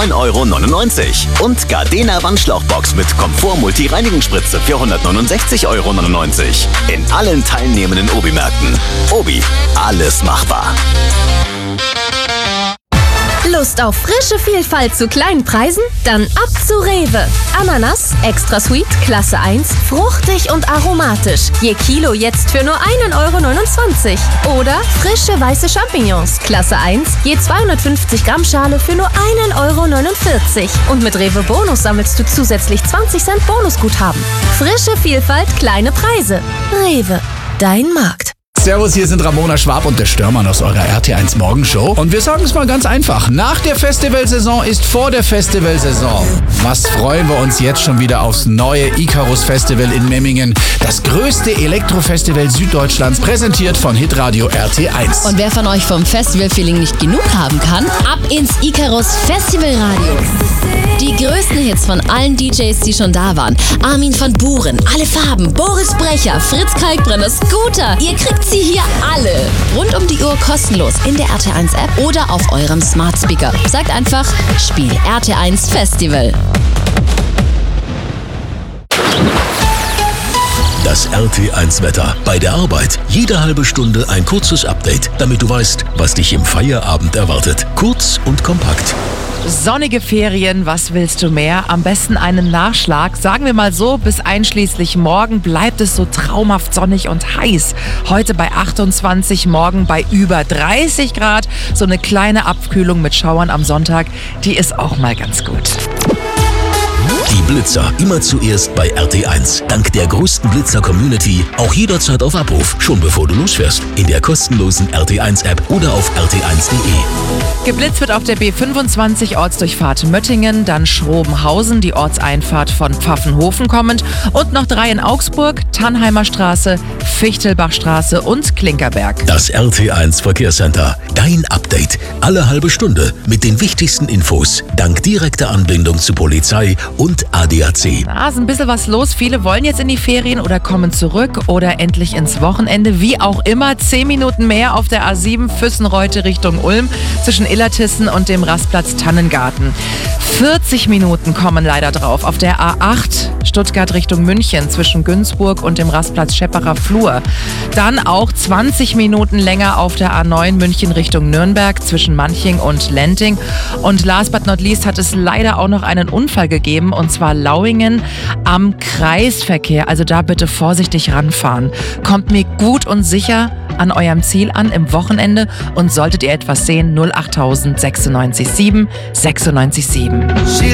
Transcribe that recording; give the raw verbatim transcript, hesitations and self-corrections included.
neun Euro neunundneunzig. Und Gardena Wandschlauchbox mit Komfort-Multi-Reinigungsspritze für hundertneunundsechzig Euro neunundneunzig. In allen teilnehmenden Obi-Märkten. Obi, alles machbar. Lust auf frische Vielfalt zu kleinen Preisen? Dann ab zu Rewe. Ananas, extra sweet, Klasse eins, fruchtig und aromatisch. Je Kilo jetzt für nur einen Euro neunundzwanzig. Oder frische weiße Champignons, Klasse eins, je zweihundertfünfzig Gramm Schale für nur einen Euro neunundvierzig. Und mit Rewe Bonus sammelst du zusätzlich zwanzig Cent Bonusguthaben. Frische Vielfalt, kleine Preise. Rewe, dein Markt. Servus, hier sind Ramona Schwab und der Störmann aus eurer R T eins Morgenshow. Und wir sagen es mal ganz einfach. Nach der Festivalsaison ist vor der Festivalsaison. Was freuen wir uns jetzt schon wieder aufs neue Icarus Festival in Memmingen. Das größte Elektrofestival Süddeutschlands, präsentiert von Hitradio R T eins. Und wer von euch vom Festival-Feeling nicht genug haben kann, ab ins Icarus Festivalradio. Die größten Hits von allen D Js, die schon da waren. Armin van Buuren, Alle Farben, Boris Brecher, Fritz Kalkbrenner, Scooter. Ihr kriegt sie hier alle. Rund um die Uhr kostenlos in der R T eins App oder auf eurem Smart Speaker. Sagt einfach, Spiel R T eins Festival. Das R T eins Wetter. Bei der Arbeit jede halbe Stunde ein kurzes Update, damit du weißt, was dich im Feierabend erwartet. Kurz und kompakt. Sonnige Ferien, was willst du mehr? Am besten einen Nachschlag. Sagen wir mal so, bis einschließlich morgen bleibt es so traumhaft sonnig und heiß. Heute bei achtundzwanzig, morgen bei über dreißig Grad. So eine kleine Abkühlung mit Schauern am Sonntag, die ist auch mal ganz gut. Die Blitzer immer zuerst bei R T eins. Dank der größten Blitzer-Community auch jederzeit auf Abruf, schon bevor du losfährst. In der kostenlosen R T eins App oder auf r t eins punkt de. Geblitzt wird auf der B fünfundzwanzig Ortsdurchfahrt Möttingen, dann Schrobenhausen, die Ortseinfahrt von Pfaffenhofen kommend und noch drei in Augsburg, Tannheimer Straße, Fichtelbachstraße und Klinkerberg. Das R T eins Verkehrscenter. Dein Update. Alle halbe Stunde mit den wichtigsten Infos. Dank direkter Anbindung zu Polizei und A D A C. Da ist ein bisschen was los. Viele wollen jetzt in die Ferien oder kommen zurück oder endlich ins Wochenende. Wie auch immer, zehn Minuten mehr auf der A sieben Füssenreute Richtung Ulm zwischen Illertissen und dem Rastplatz Tannengarten. vierzig Minuten kommen leider drauf auf der A acht Stuttgart Richtung München zwischen Günzburg und dem Rastplatz Schepperer Flur. Dann auch zwanzig Minuten länger auf der A neun München Richtung Nürnberg zwischen Manching und Lenting. Und last but not least hat es leider auch noch einen Unfall gegeben, und zwar Lauingen am Kreisverkehr. Also da bitte vorsichtig ranfahren. Kommt mir gut und sicher an eurem Ziel an im Wochenende, und solltet ihr etwas sehen, null acht null null sechsundneunzig sieben sechsundneunzig sieben.